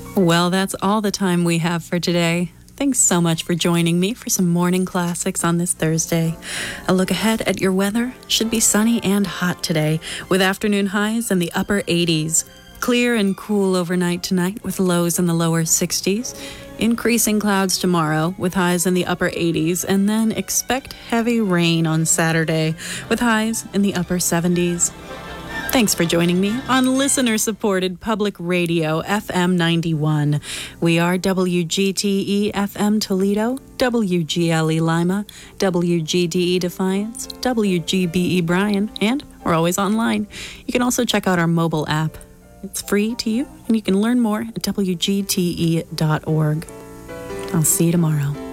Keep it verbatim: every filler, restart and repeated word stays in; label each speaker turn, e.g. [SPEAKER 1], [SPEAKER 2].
[SPEAKER 1] Well, that's all the time we have for today. Thanks so much for joining me for some morning classics on this Thursday. A look ahead at your weather. Should be sunny and hot today, with afternoon highs in the upper eighties. Clear and cool overnight tonight, with lows in the lower sixties. Increasing clouds tomorrow, with highs in the upper eighties. And then expect heavy rain on Saturday, with highs in the upper seventies. Thanks for joining me on listener-supported public radio, F M ninety-one. We are W G T E F M Toledo, W G L E Lima, W G D E Defiance, W G B E Bryan, and we're always online. You can also check out our mobile app. It's free to you, and you can learn more at W G T E dot org. I'll see you tomorrow.